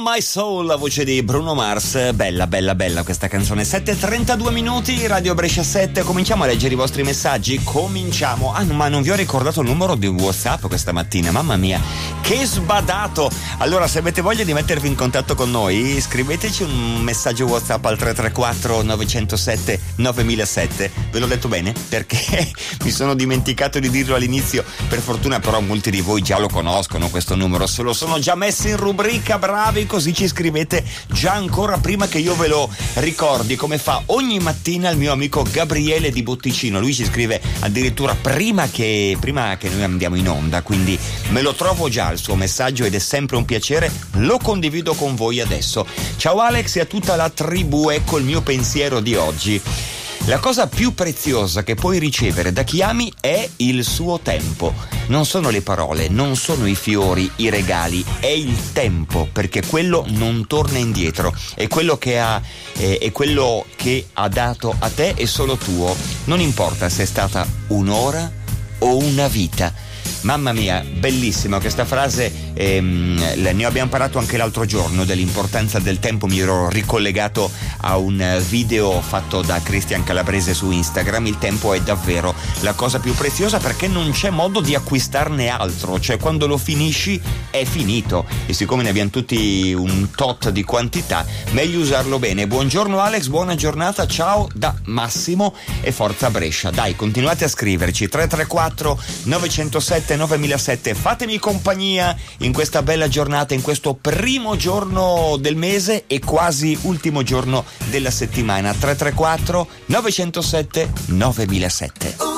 My Soul, la voce di Bruno Mars. Bella, bella, bella questa canzone. 7:32 minuti, Radio Brescia 7. Cominciamo a leggere i vostri messaggi. Cominciamo. Ma non vi ho ricordato il numero di WhatsApp questa mattina. Mamma mia, che sbadato. Allora, se avete voglia di mettervi in contatto con noi, scriveteci un messaggio WhatsApp al 334 907 9007. Ve l'ho detto bene? Perché mi sono dimenticato di dirlo all'inizio. Per fortuna però molti di voi già lo conoscono questo numero, se lo sono già messi in rubrica. Bravi, così ci scrivete già ancora prima che io ve lo ricordi, come fa ogni mattina il mio amico Gabriele di Botticino. Lui ci scrive addirittura prima che noi andiamo in onda, quindi me lo trovo già il suo messaggio ed è sempre un piacere, lo condivido con voi adesso. Ciao Alex e a tutta la tribù, ecco il mio pensiero di oggi. La cosa più preziosa che puoi ricevere da chi ami è il suo tempo. Non sono le parole, non sono i fiori, i regali, è il tempo, perché quello non torna indietro. E quello che ha dato a te è solo tuo. Non importa se è stata un'ora o una vita. Mamma mia, bellissima questa frase, ne abbiamo parlato anche l'altro giorno dell'importanza del tempo. Mi ero ricollegato a un video fatto da Cristian Calabrese su Instagram. Il tempo è davvero la cosa più preziosa, perché non c'è modo di acquistarne altro, cioè quando lo finisci è finito, e siccome ne abbiamo tutti un tot di quantità, meglio usarlo bene. Buongiorno Alex, buona giornata, ciao da Massimo e forza Brescia. Dai, continuate a scriverci 334 907 9007, fatemi compagnia in questa bella giornata, in questo primo giorno del mese e quasi ultimo giorno della settimana. 334 907 9007.